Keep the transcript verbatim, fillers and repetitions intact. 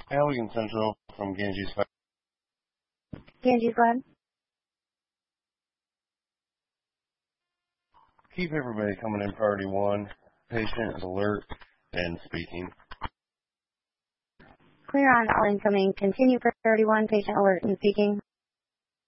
Halligan Central from Ganges. Ganges, go ahead. Keep everybody coming in priority one. Patient is alert and speaking. Clear on all incoming. Continue priority one. Patient alert and speaking.